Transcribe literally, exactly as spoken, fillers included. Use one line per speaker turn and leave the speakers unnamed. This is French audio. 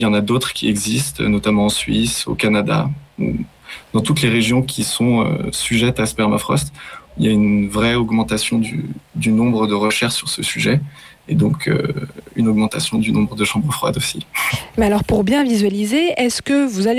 il y en a d'autres qui existent, notamment en Suisse, au Canada, ou dans toutes les régions qui sont euh, sujettes à ce permafrost. Il y a une vraie augmentation du, du nombre de recherches sur ce sujet, et donc euh, une augmentation du nombre de chambres froides aussi.
Mais alors, pour bien visualiser, est-ce que vous allez